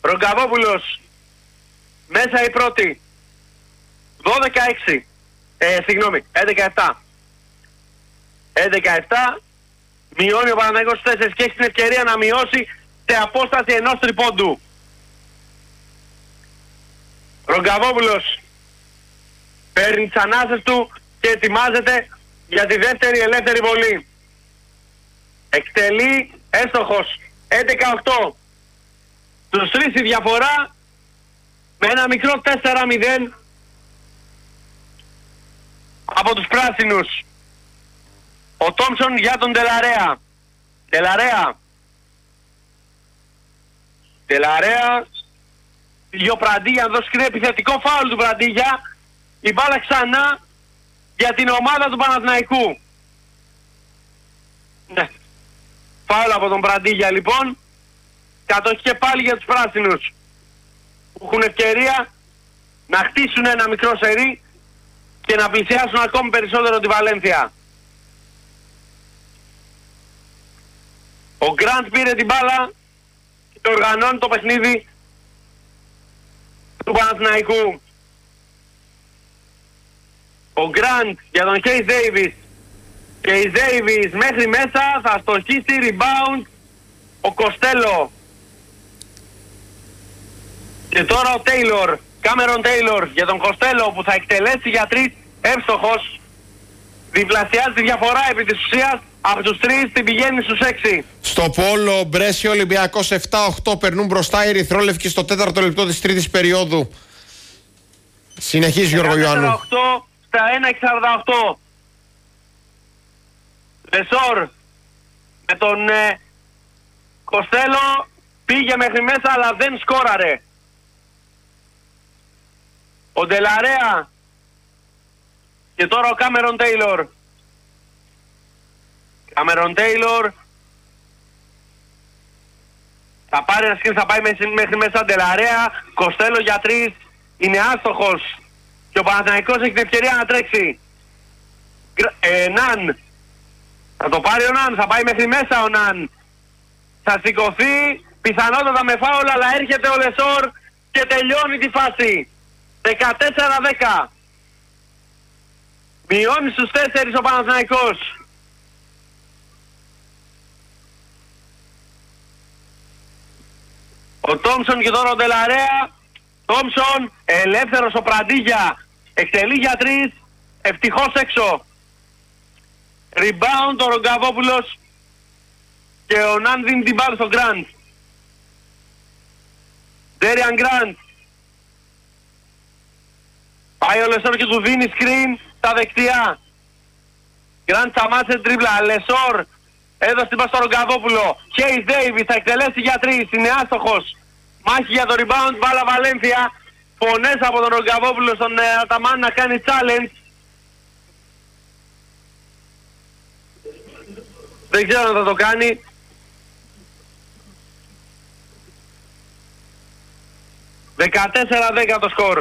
Ρογκαβόπουλος μέσα η πρώτη. 12-6. 11-7. 11-7. Μειώνει ο Παναθηναϊκός 4 και έχει την ευκαιρία να μειώσει σε απόσταση ενός τριπόντου. Ρογκαβόπουλος παίρνει τις ανάσες του και ετοιμάζεται για τη δεύτερη ελεύθερη βολή. Εκτελεί έστοχος. 11-8. Τους 3 η διαφορά με ένα μικρό 4-0 από τους πράσινους. Ο Τόμψον για τον Τελαρέα. Τελαρέα. Πήγε ο Πραντίγια να δώσει επιθετικό φάουλ του Πραντίγια. Η μπάλα ξανά για την ομάδα του Παναθηναϊκού. Ναι. Φάουλ από τον Πραντίγια λοιπόν. Κατοχή και πάλι για τους πράσινους, που έχουν ευκαιρία να χτίσουν ένα μικρό σερί και να πλησιάσουν ακόμη περισσότερο τη Βαλένθια. Ο Γκραντ πήρε την μπάλα και οργανώνει το παιχνίδι του Παναθηναϊκού. Ο Γκραντ για τον Κέις Ντέιβις. Κέις Ντέιβις μέχρι μέσα, θα στοχίσει, rebound ο Κοστέλο. Και τώρα ο Τέιλορ, Κάμερον Τέιλορ για τον Κοστέλο, που θα εκτελέσει για 3, εύστοχος. Διπλασιάζει τη διαφορά επί της ουσίας, από τους 3 την πηγαίνει στους 6. Στο πόλο Μπρέσιο Ολυμπιακός 7-8, περνούν μπροστά οι ερυθρόλευκοι στο 4ο λεπτό της τρίτης περίοδου. Συνεχίζει Γιώργο Ιωάννου. 4-8 στα 1-48. Λεσόρ με τον Κοστέλο πήγε μέχρι μέσα αλλά δεν σκόραρε. Ο Ντελαρέα και τώρα ο Κάμερον Τέιλορ. Κάμερον Τέιλορ θα πάρει ένα σκύλ, θα πάει μέχρι μέσα. Ντελαρέα, Κοστέλο για 3, είναι άστοχος και ο Παναθηναϊκός έχει την ευκαιρία να τρέξει. Ναν, θα το πάρει ο Ναν, θα πάει μέχρι μέσα ο Ναν. Θα σηκωθεί, πιθανότατα με φάουλ, αλλά έρχεται ο Λεσόρ και τελειώνει τη φάση. 14-10. Μειώνει στους 4 ο Παναθηναϊκός. Ο Τόμψον και τώρα ο Ντελαρέα. Τόμψον, ελεύθερος ο Πραντίγια. Εκτελεί για 3, ευτυχώς έξω. Rebound ο Ρογκαβόπουλος και ο Ναν δίνει την μπάλα στον Γκραντ. Ντέριαν Γκραντ. Πάει ο Λεσόρ και του δίνει screen στα δεξιά. Γκραντ σταμάτησε τρίπλα. Λεσόρ έδωσε την πάση στο Ρογκαβόπουλο. Κέις Ντέιβις θα εκτελέσει για 3, είναι άστοχος. Μάχη για το rebound, μπάλα Βαλένθια. Φωνές από τον Ρογκαβόπουλο στον Αταμάν να κάνει challenge. Δεν ξέρω αν θα το κάνει. «14-10 το σκορ».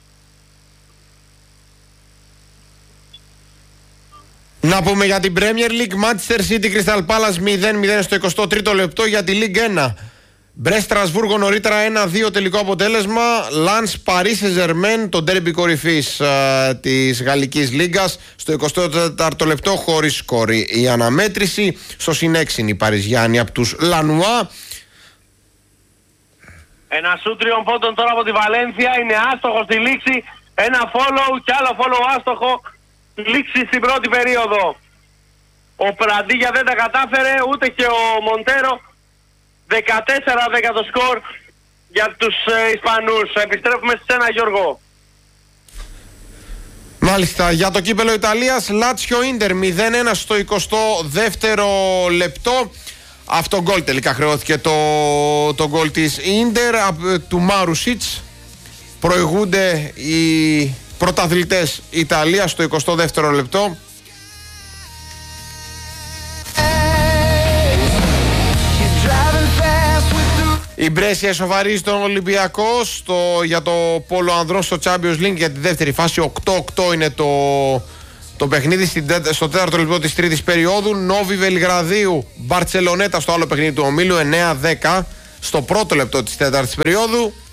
Να πούμε για την Premier League. Manchester City Crystal Palace 0-0 στο 23ο λεπτό. Για τη Ligue 1 Μπρες Στρασβούργο νωρίτερα 1-2 τελικό αποτέλεσμα. Λανς Παρί Σεζερμέν, το ντέρμπι κορυφής της Γαλλικής Λίγκας, στο 24ο λεπτό χωρίς σκορ. Η αναμέτρηση στο συνέξιν η Παριζιάννη από τους Λανουά. Ένα σούτ 3 πόντων τώρα από τη Βαλένθια, είναι άστοχο στη λήξη. Ένα follow και άλλο follow άστοχο. Λήξη στην πρώτη περίοδο. Ο Πραντίγια δεν τα κατάφερε, ούτε και ο Μοντέρο. 14-10 το σκορ για τους Ισπανούς. Επιστρέφουμε σε ένα, Γιώργο. Μάλιστα, για το κύπελο Ιταλίας, Λάτσιο Ίντερ 0-1 στο 22ο λεπτό. Αυτό γκολ τελικά χρεώθηκε το γκολ της Ίντερ του Μάρουσιτς. Προηγούνται οι πρωταθλητές Ιταλίας στο 22ο λεπτό. Η Μπρέσια εσωφαρίζει τον Ολυμπιακό για το Πόλο Ανδρών στο Champions League για τη δεύτερη φάση. 8-8 είναι το παιχνίδι στο 4ο λεπτό της τρίτης περίοδου. Νόβι Βελιγραδίου Μπαρτσελονέτα στο άλλο παιχνίδι του ομίλου 9-10 στο πρώτο λεπτό της τέταρτης περίοδου.